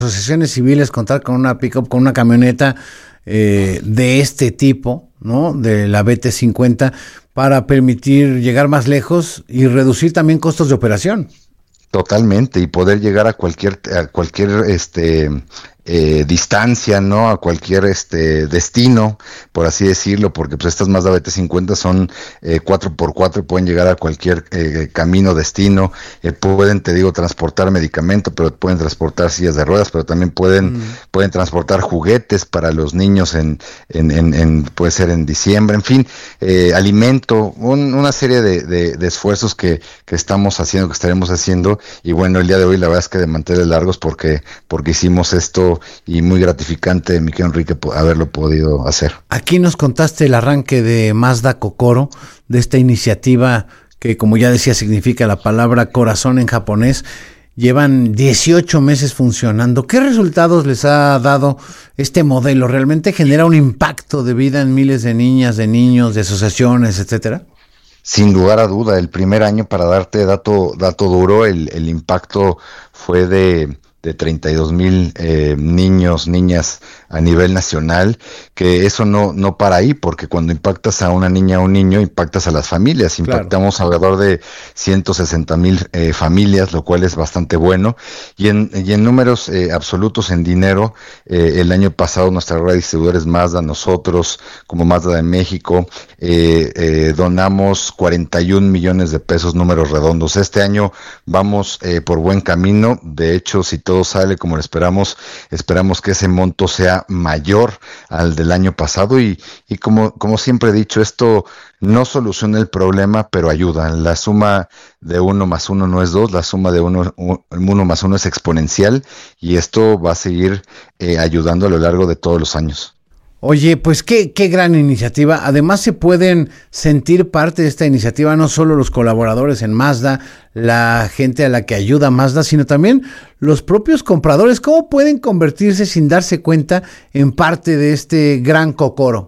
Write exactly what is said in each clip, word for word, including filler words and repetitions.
asociaciones civiles contar con una pick-up, con una camioneta eh, de este tipo, ¿no? De la B T cincuenta, para permitir llegar más lejos y reducir también costos de operación. Totalmente, y poder llegar a cualquier, a cualquier este eh, distancia, ¿no? A cualquier este destino, por así decirlo, porque pues estas Mazda B T cincuenta son eh, cuatro por cuatro, pueden llegar a cualquier eh, camino, destino, eh, pueden, te digo, transportar medicamento, pero pueden transportar sillas de ruedas, pero también pueden, mm. pueden transportar juguetes para los niños en, en, en, en puede ser en diciembre, en fin, eh, alimento, un, una serie de, de, de esfuerzos que, que estamos haciendo, que estaremos haciendo, y bueno, el día de hoy la verdad es que de manteles largos porque, porque hicimos esto, y muy gratificante, mi querido Enrique, haberlo podido hacer. Aquí nos contaste el arranque de Mazda Kokoro, de esta iniciativa que, como ya decía, significa la palabra corazón en japonés. Llevan dieciocho meses funcionando. ¿Qué resultados les ha dado este modelo? ¿Realmente genera un impacto de vida en miles de niñas, de niños, de asociaciones, etcétera? Sin lugar a duda, el primer año, para darte dato, dato duro, el, el impacto fue de... de treinta y dos mil eh, niños, niñas a nivel nacional, que eso no no para ahí, porque cuando impactas a una niña o un niño, impactas a las familias, impactamos claro. alrededor de ciento sesenta mil eh, familias, lo cual es bastante bueno, y en, y en números eh, absolutos en dinero, eh, el año pasado nuestra red de distribuidores Mazda, nosotros como Mazda de México, eh, eh, donamos cuarenta y un millones de pesos, números redondos. Este año vamos eh, por buen camino, de hecho, si todo sale como lo esperamos, esperamos que ese monto sea mayor al del año pasado, y, y como, como siempre he dicho, esto no soluciona el problema, pero ayuda. La suma de uno más uno no es dos, la suma de uno, uno más uno es exponencial, y esto va a seguir eh, ayudando a lo largo de todos los años. Oye, pues qué, qué gran iniciativa. Además se pueden sentir parte de esta iniciativa no solo los colaboradores en Mazda, la gente a la que ayuda Mazda, sino también los propios compradores. ¿Cómo pueden convertirse sin darse cuenta en parte de este gran Kokoro?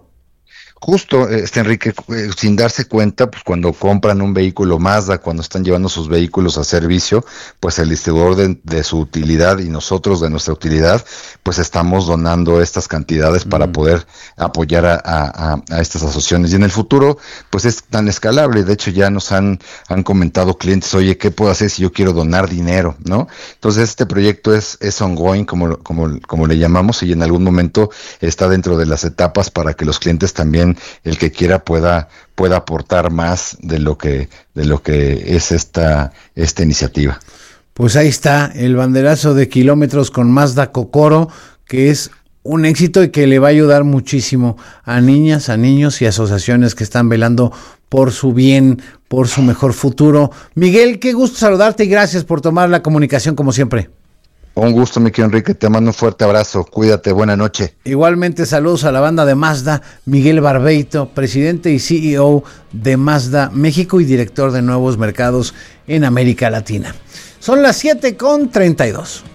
Justo, este Enrique, eh, sin darse cuenta, pues cuando compran un vehículo Mazda, cuando están llevando sus vehículos a servicio, pues el distribuidor de, de su utilidad y nosotros de nuestra utilidad, pues estamos donando estas cantidades mm. para poder apoyar a, a, a estas asociaciones. Y en el futuro, pues es tan escalable. De hecho, ya nos han, han comentado clientes, oye, ¿qué puedo hacer si yo quiero donar dinero? ¿No? Entonces, este proyecto es, es ongoing, como, como, como le llamamos, y en algún momento está dentro de las etapas para que los clientes también, el que quiera pueda pueda aportar más de lo que de lo que es esta esta iniciativa. Pues ahí está el banderazo de kilómetros con Mazda Kokoro, que es un éxito y que le va a ayudar muchísimo a niñas, a niños y asociaciones que están velando por su bien, por su mejor futuro. Miguel, qué gusto saludarte y gracias por tomar la comunicación como siempre. Un gusto, mi querido Enrique, te mando un fuerte abrazo, cuídate, buena noche. Igualmente saludos a la banda de Mazda, Miguel Barbeito, presidente y C E O de Mazda México y director de nuevos mercados en América Latina. Son las siete con treinta y dos.